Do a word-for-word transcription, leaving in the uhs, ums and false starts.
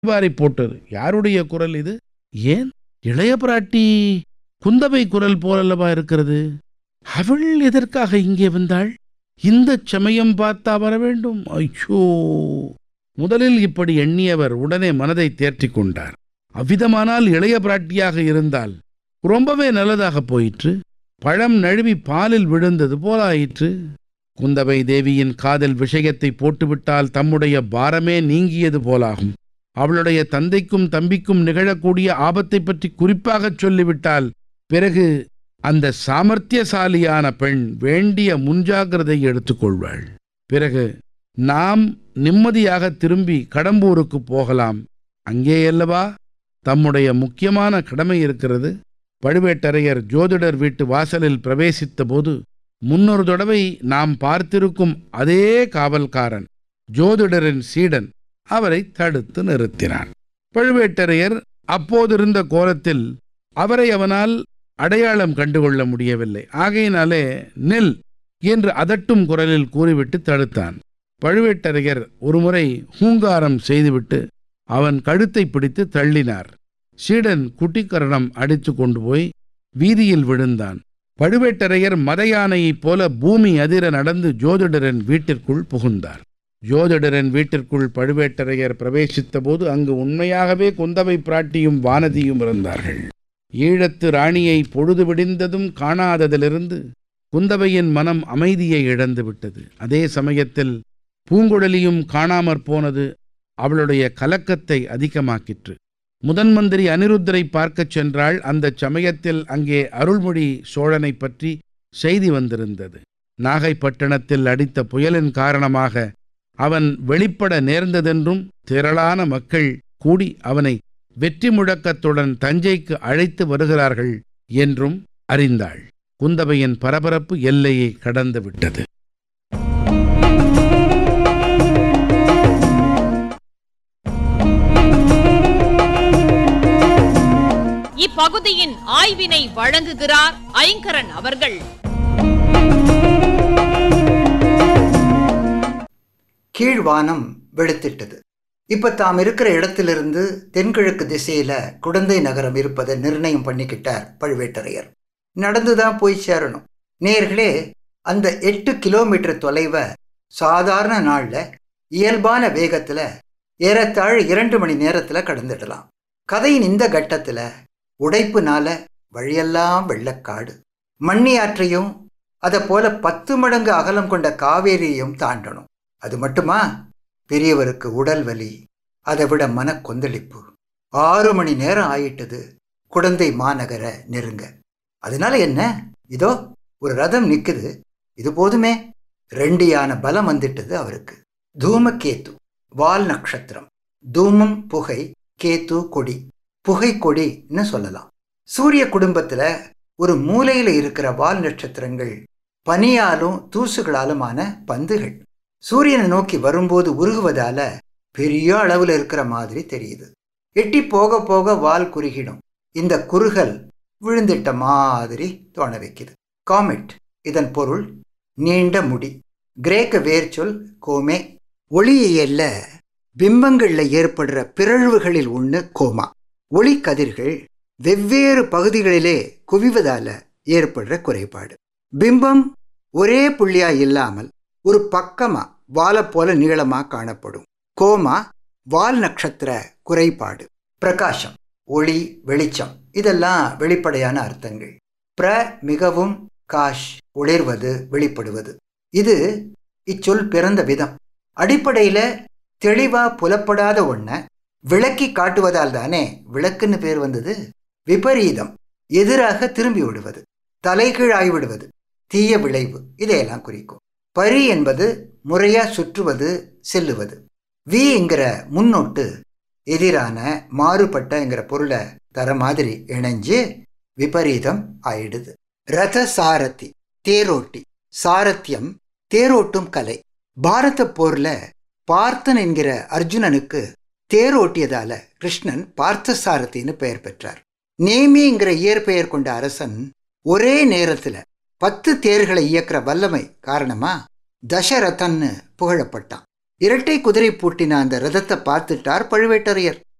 வாரி போட்டது. யாருடைய குரல் இது? ஏன் இளைய பிராட்டி குந்தவை குரல் போலல்லவா இருக்கிறது? அவள் எதற்காக இங்கே வந்தாள்? இந்தச் சமயம் பார்த்தா வர வேண்டும்? ஐயோ! முதலில் இப்படி எண்ணியவர் உடனே மனதை தேற்றிக் கொண்டார். அவ்விதமானால் இளைய பிராட்டியாக இருந்தால் ரொம்பவே நல்லதாக போயிற்று. பழம் நழுவி பாலில் விழுந்தது போலாயிற்று. குந்தவை தேவியின் காதல் விஷயத்தை போட்டுவிட்டால் தம்முடைய பாரமே நீங்கியது போலாகும். அவளுடைய தந்தைக்கும் தம்பிக்கும் நிகழக்கூடிய ஆபத்தை பற்றி குறிப்பாகச் சொல்லிவிட்டால் பிறகு அந்த சாமர்த்தியசாலியான பெண் வேண்டிய முன்ஜாகிரதை எடுத்துக்கொள்வாள். பிறகு நாம் நிம்மதியாக திரும்பி கடம்பூருக்கு போகலாம். அங்கேயல்லவா தம்முடைய முக்கியமான கடமை இருக்கிறது. பழுவேட்டரையர் ஜோதிடர் வீட்டு வாசலில் பிரவேசித்த போது முன்னொரு தடவை நாம் பார்த்திருக்கும் அதே காவல்காரன், ஜோதிடரின் சீடன், அவரை தடுத்து நிறுத்தினான். பழுவேட்டரையர் அப்போதிருந்த கோலத்தில் அவரை அவனால் அடையாளம் கண்டுகொள்ள முடியவில்லை. ஆகையினாலே நில் என்று அதட்டும் குரலில் கூறிவிட்டு தடுத்தான். பழுவேட்டரையர் ஒருமுறை ஹூங்காரம் செய்துவிட்டு அவன் கழுத்தை பிடித்து தள்ளினார். சீடன் குட்டிக்கரணம் அடித்து கொண்டு போய் வீதியில் விழுந்தான். பழுவேட்டரையர் மதயானையைப் போல பூமி அதிர நடந்து ஜோதிடரின் வீட்டிற்குள் புகுந்தார். ஜோதிடரின் வீட்டிற்குள் பழுவேட்டரையர் பிரவேசித்த போது அங்கு உண்மையாகவே குந்தவை பிராட்டியும் வானதியும் இருந்தார்கள். ஈழத்து ராணியை பொழுது விடிந்ததும் காணாததிலிருந்து குந்தவையின் மனம் அமைதியை இழந்து விட்டது. அதே சமயத்தில் பூங்குழலியும் காணாமற் போனது அவளுடைய கலக்கத்தை அதிகமாக்கிற்று. முதன் மந்திரி அனிருத்தரை பார்க்கச் சென்றாள். அந்த சமயத்தில் அங்கே அருள்மொழி சோழனை பற்றி செய்தி வந்திருந்தது. நாகைப்பட்டினத்தில் அடித்த புயலின் காரணமாக அவன் வெளிப்பட நேர்ந்ததென்றும் திரளான மக்கள் கூடி அவனை வெற்றி முழக்கத்துடன் தஞ்சைக்கு அழைத்து வருகிறார்கள் என்றும் அறிந்தாள். குந்தவையின் பரபரப்பு எல்லையை கடந்து விட்டது. இப்பகுதியின் ஆய்வினை வழங்குகிறார் ஐங்கரன் அவர்கள். கீழ்வானம் வெளுத்திட்டது. இப்ப தாம் இருக்கிற இடத்திலிருந்து தென்கிழக்கு திசையில குடந்தை நகரம் இருப்பதை நிர்ணயம் பண்ணிக்கிட்டார் பழுவேட்டரையர். நடந்துதான் போய் சேரணும். நேர்களே, அந்த எட்டு கிலோமீட்டர் தொலைவை சாதாரண நாள்ல இயல்பான வேகத்துல ஏறத்தாழ இரண்டு மணி நேரத்துல கடந்துடலாம். கதையின் இந்த கட்டத்துல உடைப்புனால வழியெல்லாம் வெள்ளக்காடு, மண்ணியாற்றையும் அதை போல பத்து மடங்கு அகலம் கொண்ட காவேரியையும் தாண்டணும். அது மட்டுமா, பெரியவருக்கு உடல் வலி, அதை விட மன கொந்தளிப்பு. ஆறு மணி நேரம் ஆயிட்டது குடந்தை மாநகர நெருங்க. அதனால என்ன, இதோ ஒரு ரதம் நிக்குது, இது போதுமே. ரெண்டு யான பலம் வந்துட்டது அவருக்கு. தூமகேத்து வால் நட்சத்திரம். தூமம் புகை, கேத்து கொடி, புகை கொடின்னு சொல்லலாம். சூரிய குடும்பத்துல ஒரு மூலையில இருக்கிற வால் நட்சத்திரங்கள் பனியாலும் தூசுகளாலுமான பந்துகள். சூரியனை நோக்கி வரும்போது உருகுவதால பெரிய அளவுல இருக்கிற மாதிரி தெரியுது. எட்டி போக போக வால் குறுகிடும். இந்த குறுகல் விழுந்திட்ட மாதிரி தோண வைக்குது. காமெட், இதன் பொருள் நீண்ட முடி. கிரேக்க வேர்ச்சொல் கோமே. ஒளியியல்ல பிம்பங்கள்ல ஏற்படுற பிறழ்வுகளில் ஒன்று கோமா. ஒளி கதிர்கள் வெவ்வேறு பகுதிகளிலே குவிவதால ஏற்படுற குறைபாடு. பிம்பம் ஒரே புள்ளியா இல்லாமல் ஒரு பக்கமா வாலை போல நீளமா காணப்படும். கோமா வால் நட்சத்திர குறைபாடு. பிரகாசம், ஒளி, வெளிச்சம், இதெல்லாம் வெளிப்படையான அர்த்தங்கள். பிர மிகவும், காஷ் ஒளிர்வது, வெளிப்படுவது. இது இச்சொல் பிறந்த விதம். அடிப்படையில தெளிவா புலப்படாத ஒன்ன விளக்கி காட்டுவதால் தானே விளக்குன்னு பேர் வந்தது. விபரீதம், எதிராக திரும்பி விடுவது, தலைகீழாய் விடுவது, தீய விளைவு, இதையெல்லாம் குறிக்கும். பரி என்பது முறையா சுற்றுவது, செல்லுவது. விங்கிற முன்னோட்டு எதிரான மாறுபட்டங்கிற பொருளை தர மாதிரி இணைஞ்சு விபரீதம் ஆயிடுது. ரத சாரதி, தேரோட்டி. சாரத்தியம் தேரோட்டும் கலை. பாரத போர்ல பார்த்தன் என்கிற அர்ஜுனனுக்கு தேரோட்டியதால கிருஷ்ணன் பார்த்த சாரதின்னு பெயர் பெற்றார். நேமிங்கிற இயற்பெயர் கொண்ட அரசன் ஒரே நேரத்துல பத்து தேர்களை இயக்கிற வல்லமை காரணமா தசரதன்னு புகழப்பட்டான். இரட்டை குதிரை பூட்டின அந்த ரதத்தை பார்த்துட்டார் பழுவேட்டரையர்.